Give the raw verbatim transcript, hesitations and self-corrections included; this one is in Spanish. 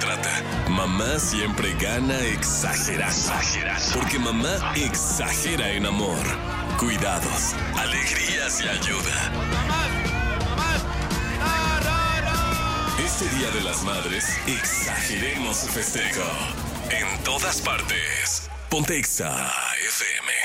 trata. Mamá siempre gana exagerando. Exagerando. Porque mamá exagera en amor, cuidados, alegrías y ayuda. Este Día de las Madres, exageremos su festejo. En todas partes. Ponte Exa F M.